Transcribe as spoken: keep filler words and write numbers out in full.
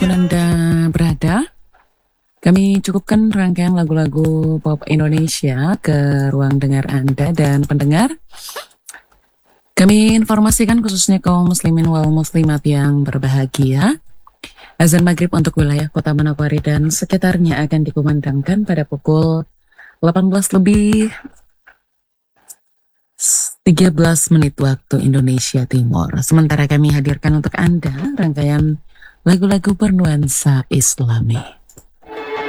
Anda berada, kami cukupkan rangkaian lagu-lagu pop Indonesia ke ruang dengar Anda dan pendengar. Kami informasikan khususnya kaum muslimin wal muslimat yang berbahagia, azan maghrib untuk wilayah kota Manokwari dan sekitarnya akan dikumandangkan pada pukul delapan belas lebih tiga belas menit waktu Indonesia Timur. Sementara kami hadirkan untuk Anda rangkaian lagu-lagu bernuansa Islami.